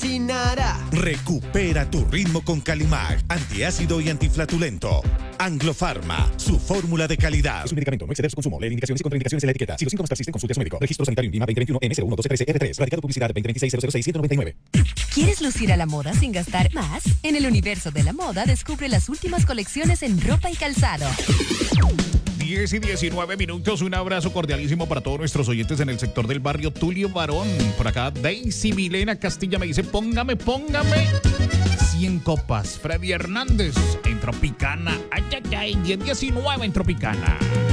fascinará. Recupera tu ritmo con Calimag, antiácido y antiflatulento. Anglofarma, su fórmula de calidad. Es un medicamento, no exceder su consumo. Leer indicaciones y contraindicaciones en la etiqueta. Si los síntomas persisten, consulte a su médico. Registro sanitario INVIMA 2021 N011213R3. Radicado publicidad 2026-006-799. ¿Quieres lucir a la moda sin gastar más? En el universo de la moda, descubre las últimas colecciones en ropa y calzado. 10 y 19 minutos. Un abrazo cordialísimo para todos nuestros oyentes en el sector del barrio Tulio Barón. Por acá, Daisy Milena Castilla me dice: póngame 100 copas. Freddy Hernández en Tropicana. Ay, 10-19 en Tropicana.